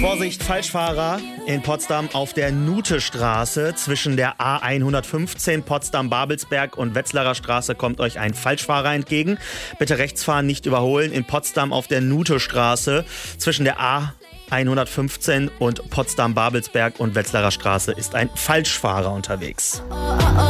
Vorsicht, Falschfahrer in Potsdam auf der Nuthestraße zwischen der A115 Potsdam-Babelsberg und Wetzlarer Straße kommt euch ein Falschfahrer entgegen. Bitte rechts fahren, nicht überholen. In Potsdam auf der Nuthestraße zwischen der A115 und Potsdam-Babelsberg und Wetzlarer Straße ist ein Falschfahrer unterwegs.